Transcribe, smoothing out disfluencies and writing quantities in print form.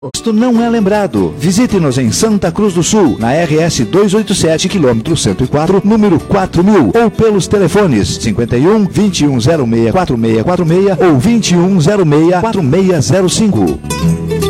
Isto não é lembrado. Visite-nos em Santa Cruz do Sul, na RS 287, quilômetro 104, número 4000, ou pelos telefones 51 2106 4646 ou 2106 4605.